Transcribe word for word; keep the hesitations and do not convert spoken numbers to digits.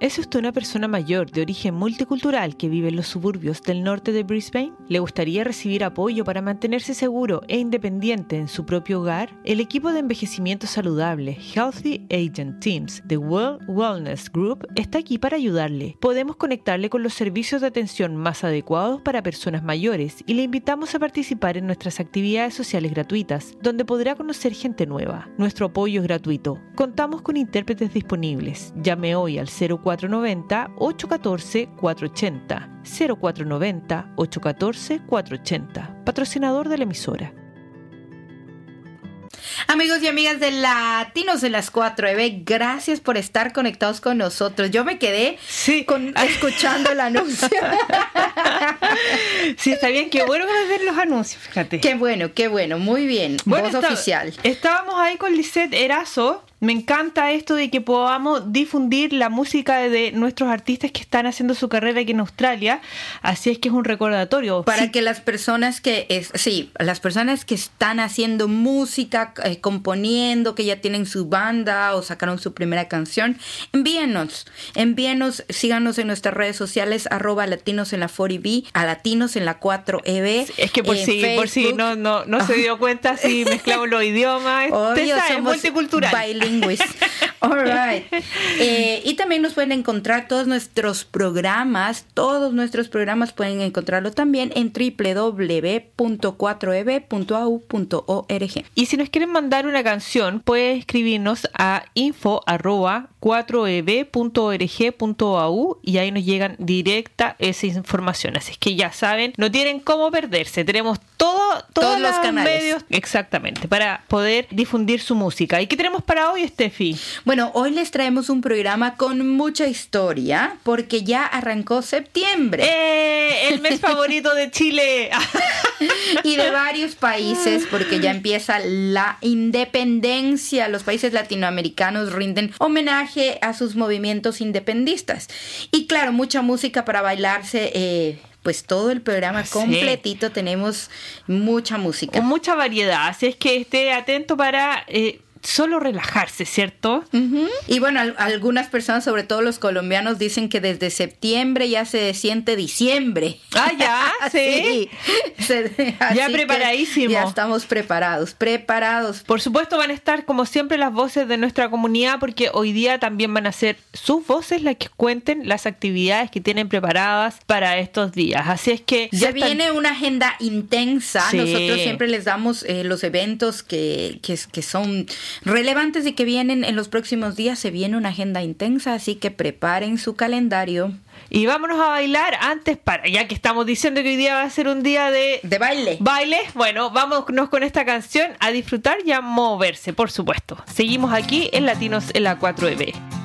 ¿Es usted una persona mayor de origen multicultural que vive en los suburbios del norte de Brisbane? ¿Le gustaría recibir apoyo para mantenerse seguro e independiente en su propio hogar? El equipo de envejecimiento saludable Healthy Agent Teams de Well Wellness Group está aquí para ayudarle. Podemos conectarle con los servicios de atención más adecuados para personas mayores y le invitamos a participar en nuestras actividades sociales gratuitas, donde podrá conocer gente nueva. Nuestro apoyo es gratuito. Contamos con intérpretes disponibles. Llame hoy al cero cuatro nueve cero, ocho uno cuatro, cuatro ocho cero. cero cuatro nueve cero, ocho uno cuatro, cuatro ocho cero. Patrocinador de la emisora. Amigos y amigas de Latinos en las cuatro E B, gracias por estar conectados con nosotros. Yo me quedé sí. con, escuchando el anuncio. Sí, está bien, qué bueno ver los anuncios, fíjate. Qué bueno, qué bueno, muy bien. Bueno, Voz está, oficial. Estábamos ahí con Lisette Erazo. Me encanta esto de que podamos difundir la música de nuestros artistas que están haciendo su carrera aquí en Australia. Así es que es un recordatorio. Para sí. que las personas que, es, sí, las personas que están haciendo música, eh, componiendo, que ya tienen su banda o sacaron su primera canción, envíenos, envíenos, síganos en nuestras redes sociales, arroba latinos en la cuatro E B, a latinos en la cuatro E B. Es que por si, por si no, no, no se dio cuenta si mezclamos los idiomas. Obvio, es somos multicultural. Bilingües. All right. Eh, y también nos pueden encontrar todos nuestros programas, todos nuestros programas pueden encontrarlo también en doble u doble u doble u punto cuatro e b punto a u punto org. Y si nos quieren mandar una canción, pueden escribirnos a info arroba cuatro e b punto org punto a u y ahí nos llegan directa esa información. Así es que ya saben, no tienen cómo perderse. Tenemos todo, todos los canales. Medios, exactamente, para poder difundir su música. ¿Y qué tenemos para hoy, Steffi? Bueno, hoy les traemos un programa con mucha historia porque ya arrancó septiembre. ¡Eh! El mes favorito de Chile. Y de varios países porque ya empieza la independencia. Los países latinoamericanos rinden homenaje a sus movimientos independistas. Y claro, mucha música para bailarse. Eh, Pues todo el programa completito, sí. Tenemos mucha música. Con mucha variedad, así es que esté atento para eh, solo relajarse, ¿cierto? Uh-huh. Y bueno, al- algunas personas, sobre todo los colombianos, dicen que desde septiembre ya se siente diciembre. Ah, ya, sí. sí. Se, ya preparadísimo. Ya estamos preparados, preparados. Por supuesto van a estar como siempre las voces de nuestra comunidad porque hoy día también van a ser sus voces las que cuenten las actividades que tienen preparadas para estos días. Así es que ya se están... viene una agenda intensa. Sí. Nosotros siempre les damos eh, los eventos que, que, que son relevantes y que vienen en los próximos días. Se viene una agenda intensa, así que preparen su calendario. Y vámonos a bailar antes, para ya que estamos diciendo que hoy día va a ser un día de... De baile. Baile. Bueno, vámonos con esta canción a disfrutar y a moverse, por supuesto. Seguimos aquí en Latinos en la cuatro E B.